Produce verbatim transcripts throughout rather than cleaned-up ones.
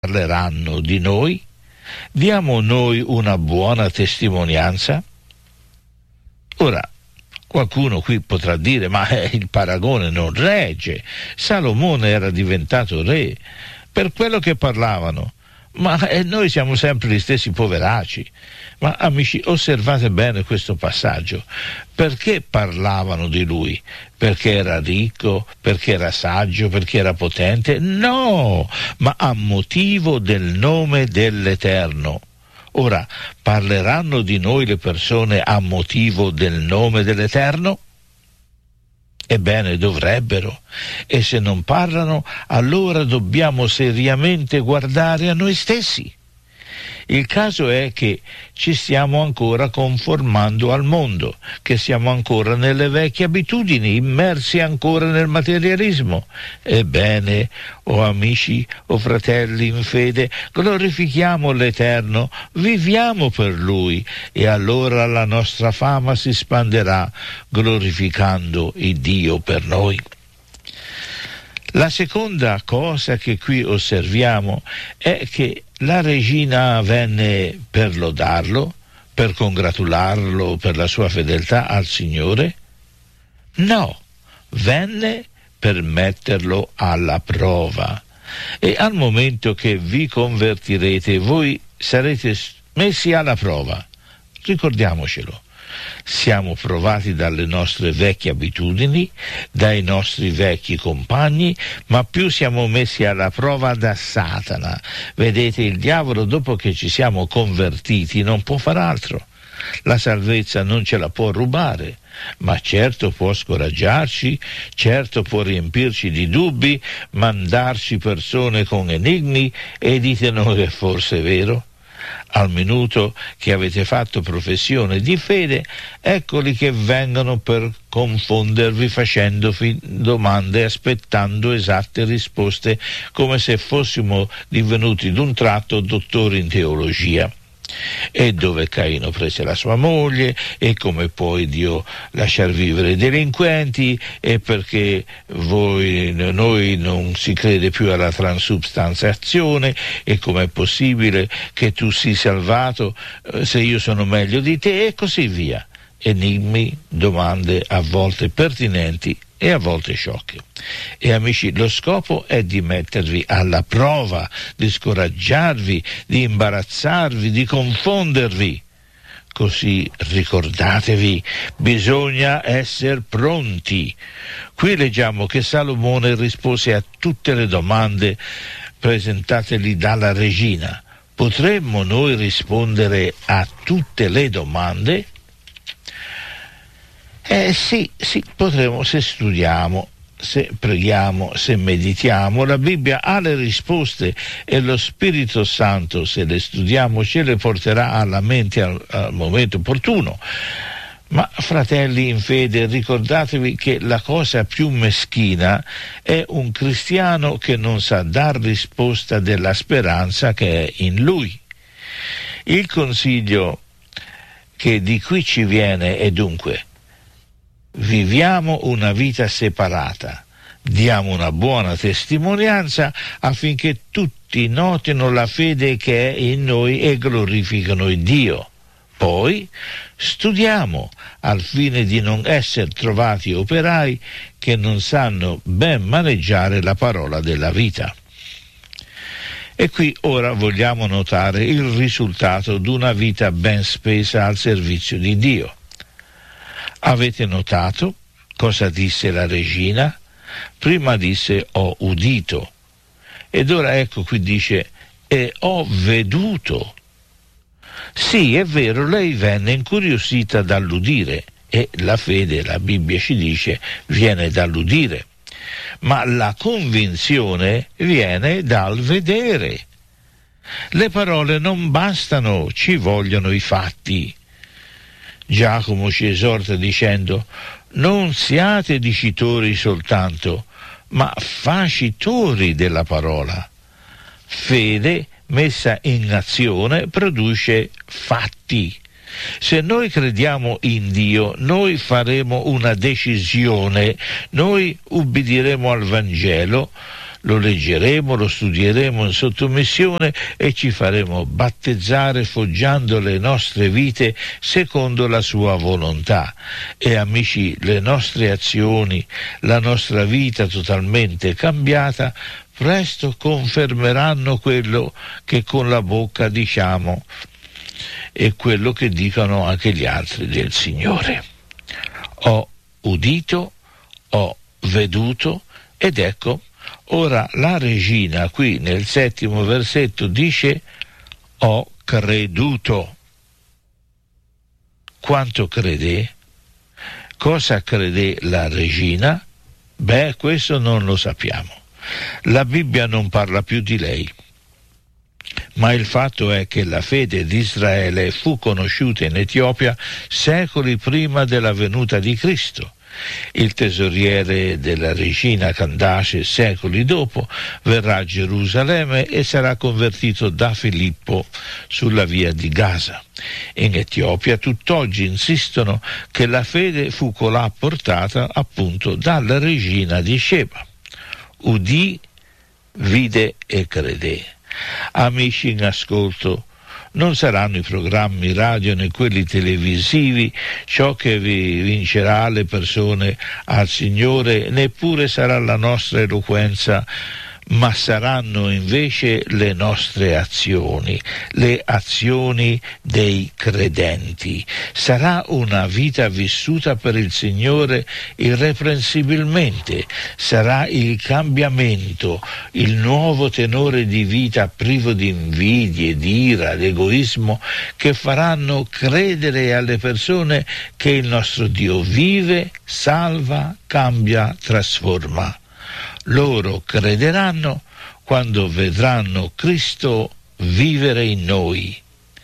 parleranno di noi? Diamo noi una buona testimonianza? Ora, qualcuno qui potrà dire, ma eh, il paragone non regge. Salomone era diventato re per quello che parlavano, ma eh, noi siamo sempre gli stessi poveracci. Ma amici, osservate bene questo passaggio. Perché parlavano di lui? Perché era ricco? Perché era saggio? Perché era potente? No, ma a motivo del nome dell'Eterno. Ora, parleranno di noi le persone a motivo del nome dell'Eterno? Ebbene, dovrebbero. E se non parlano, allora dobbiamo seriamente guardare a noi stessi. Il caso è che ci stiamo ancora conformando al mondo, che siamo ancora nelle vecchie abitudini, immersi ancora nel materialismo. Ebbene, o amici o fratelli in fede, glorifichiamo l'Eterno, viviamo per Lui, e allora la nostra fama si spanderà, glorificando il Dio per noi. La seconda cosa che qui osserviamo è che la regina venne per lodarlo, per congratularlo per la sua fedeltà al Signore? No, venne per metterlo alla prova. E al momento che vi convertirete, voi sarete messi alla prova. Ricordiamocelo. Siamo provati dalle nostre vecchie abitudini, dai nostri vecchi compagni, ma più siamo messi alla prova da Satana. Vedete, il diavolo, dopo che ci siamo convertiti, non può far altro. La salvezza non ce la può rubare, ma certo può scoraggiarci, certo può riempirci di dubbi, mandarci persone con enigmi, e dite noi, è forse vero? Al minuto che avete fatto professione di fede, eccoli che vengono per confondervi, facendo fin- domande, aspettando esatte risposte, come se fossimo divenuti d'un tratto dottori in teologia. E dove Caino prese la sua moglie, e come poi Dio lasciar vivere i delinquenti, e perché voi, noi non si crede più alla transubstanziazione, e com'è possibile che tu sii salvato eh, se io sono meglio di te, e così via. Enigmi, domande a volte pertinenti e a volte sciocche. E amici, lo scopo è di mettervi alla prova, di scoraggiarvi, di imbarazzarvi, di confondervi. Così ricordatevi, bisogna essere pronti. Qui leggiamo che Salomone rispose a tutte le domande presentategli dalla regina. Potremmo noi rispondere a tutte le domande? Eh sì, sì, potremo, se studiamo, se preghiamo, se meditiamo. La Bibbia ha le risposte, e lo Spirito Santo, se le studiamo, ce le porterà alla mente al, al momento opportuno. Ma fratelli in fede, ricordatevi che la cosa più meschina è un cristiano che non sa dar risposta della speranza che è in lui. Il consiglio che di qui ci viene è dunque: viviamo una vita separata, diamo una buona testimonianza affinché tutti notino la fede che è in noi e glorificano il Dio. Poi studiamo al fine di non essere trovati operai che non sanno ben maneggiare la parola della vita. E qui ora vogliamo notare il risultato di una vita ben spesa al servizio di Dio. Avete notato cosa disse la regina? Prima disse ho udito, ed ora ecco qui dice e ho veduto. Sì, è vero, lei venne incuriosita dall'udire, e la fede, la Bibbia ci dice, viene dall'udire, ma la convinzione viene dal vedere. Le parole non bastano, ci vogliono i fatti. Giacomo ci esorta dicendo: non siate dicitori soltanto, ma facitori della parola. Fede messa in azione produce fatti. Se noi crediamo in Dio, noi faremo una decisione, noi ubbidiremo al Vangelo, lo leggeremo, lo studieremo in sottomissione e ci faremo battezzare foggiando le nostre vite secondo la sua volontà. E amici, le nostre azioni, la nostra vita totalmente cambiata, presto confermeranno quello che con la bocca diciamo e quello che dicono anche gli altri del Signore. Ho udito, ho veduto, ed ecco, ora la regina qui nel settimo versetto dice ho creduto. Quanto crede? Cosa crede la regina? Beh, questo non lo sappiamo. La Bibbia non parla più di lei. Ma il fatto è che la fede di Israele fu conosciuta in Etiopia secoli prima della venuta di Cristo. Il tesoriere della regina Candace, secoli dopo, verrà a Gerusalemme e sarà convertito da Filippo sulla via di Gaza. In Etiopia tutt'oggi insistono che la fede fu colà portata appunto dalla regina di Sheba. Udì, vide e credé. Amici in ascolto, non saranno i programmi radio né quelli televisivi ciò che vi vincerà le persone al Signore, neppure sarà la nostra eloquenza, ma saranno invece le nostre azioni, le azioni dei credenti. Sarà una vita vissuta per il Signore irreprensibilmente, sarà il cambiamento, il nuovo tenore di vita privo di invidie, di ira, di egoismo, che faranno credere alle persone che il nostro Dio vive, salva, cambia, trasforma. Loro crederanno quando vedranno Cristo vivere in noi.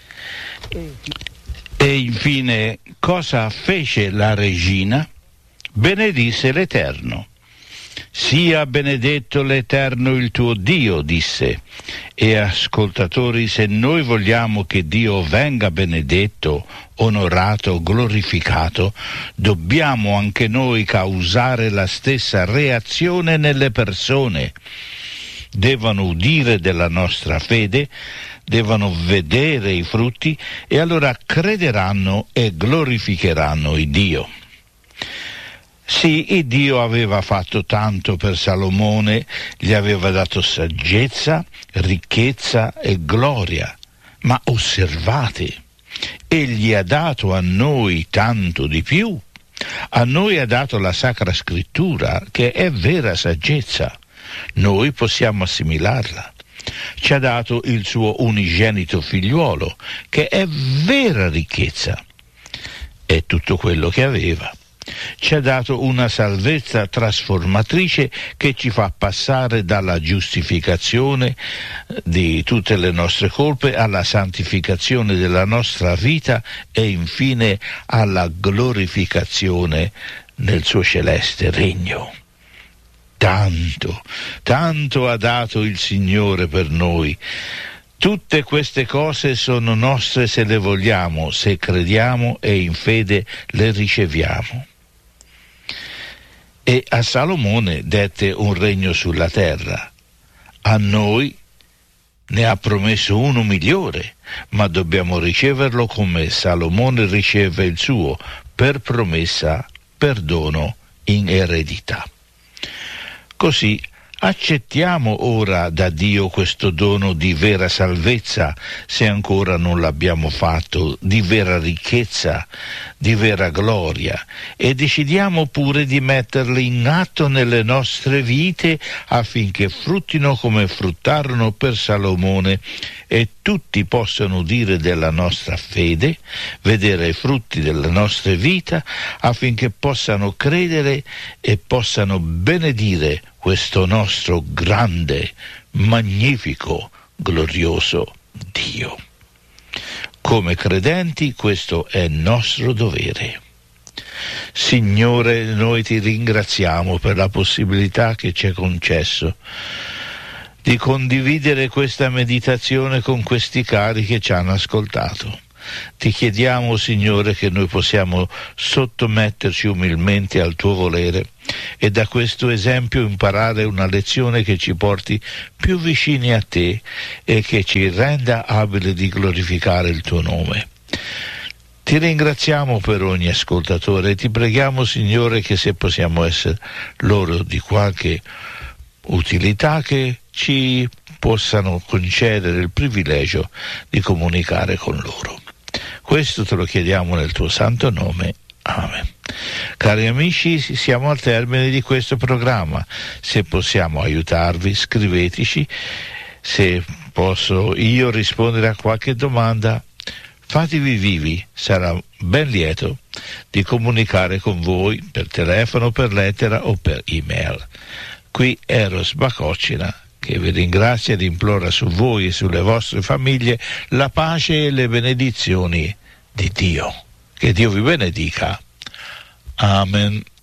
E infine, cosa fece la regina? Benedisse l'Eterno. Sia benedetto l'Eterno il tuo Dio, disse. E ascoltatori, se noi vogliamo che Dio venga benedetto, onorato, glorificato, dobbiamo anche noi causare la stessa reazione nelle persone. Devono udire della nostra fede, devono vedere i frutti e allora crederanno e glorificheranno il Dio. Sì, il Dio aveva fatto tanto per Salomone, gli aveva dato saggezza, ricchezza e gloria, ma osservate, egli ha dato a noi tanto di più. A noi ha dato la Sacra Scrittura, che è vera saggezza. Noi possiamo assimilarla. Ci ha dato il suo unigenito figliuolo, che è vera ricchezza. È tutto quello che aveva. Ci ha dato una salvezza trasformatrice che ci fa passare dalla giustificazione di tutte le nostre colpe alla santificazione della nostra vita e infine alla glorificazione nel suo celeste regno. Tanto, tanto ha dato il Signore per noi. Tutte queste cose sono nostre se le vogliamo, se crediamo e in fede le riceviamo. E a Salomone dette un regno sulla terra. A noi ne ha promesso uno migliore, ma dobbiamo riceverlo come Salomone riceve il suo, per promessa, per dono, in eredità. Così accettiamo ora da Dio questo dono di vera salvezza, se ancora non l'abbiamo fatto, di vera ricchezza, di vera gloria, e decidiamo pure di metterli in atto nelle nostre vite affinché fruttino come fruttarono per Salomone e tutti possano dire della nostra fede, vedere i frutti della nostra vita affinché possano credere e possano benedire questo nostro grande, magnifico, glorioso Dio. Come credenti questo è nostro dovere. Signore, noi ti ringraziamo per la possibilità che ci è concesso di condividere questa meditazione con questi cari che ci hanno ascoltato. Ti chiediamo, Signore, che noi possiamo sottometterci umilmente al tuo volere e da questo esempio imparare una lezione che ci porti più vicini a te e che ci renda abili di glorificare il tuo nome. Ti ringraziamo per ogni ascoltatore e ti preghiamo, Signore, che se possiamo essere loro di qualche utilità, che ci possano concedere il privilegio di comunicare con loro. Questo te lo chiediamo nel tuo santo nome. Amen. Cari amici, siamo al termine di questo programma. Se possiamo aiutarvi, scriveteci. Se posso io rispondere a qualche domanda, fatevi vivi, sarà ben lieto di comunicare con voi per telefono, per lettera o per email. Qui Eros Bacocina, che vi ringrazia ed implora su voi e sulle vostre famiglie la pace e le benedizioni di Dio. Che Dio vi benedica. Amen.